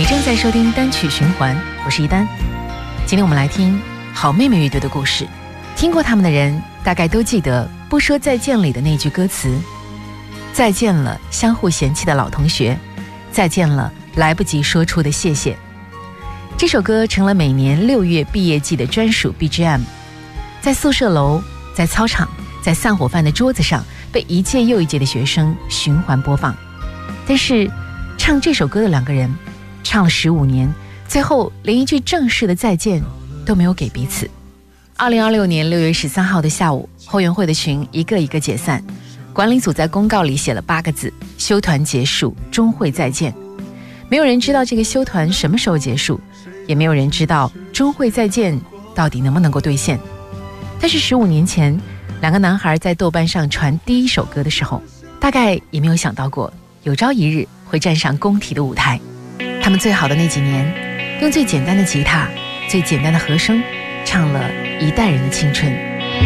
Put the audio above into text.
正在收听单曲循环，我是一丹。今天我们来听好妹妹乐队的故事。听过他们的人大概都记得不说再见里的那句歌词，再见了相互嫌弃的老同学，再见了来不及说出的谢谢。这首歌成了每年6月毕业季的专属 BGM， 在宿舍楼，在操场，在散伙饭的桌子上，被一届又一届的学生循环播放。但是唱这首歌的两个人唱了15年，最后连一句正式的再见都没有给彼此。2026年6月13号的下午，后援会的群一个一个解散，管理组在公告里写了8个字：休团结束，终会再见。没有人知道这个休团什么时候结束，也没有人知道终会再见到底能不能够兑现。但是15年前，两个男孩在豆瓣上传第一首歌的时候，大概也没有想到过有朝一日会站上工体的舞台。他们最好的那几年，用最简单的吉他，最简单的和声，唱了一代人的青春。